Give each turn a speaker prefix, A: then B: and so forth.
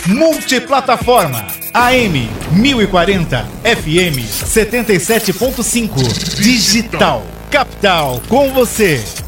A: Multiplataforma. AM 1040, FM 77.5. Digital. Capital com você.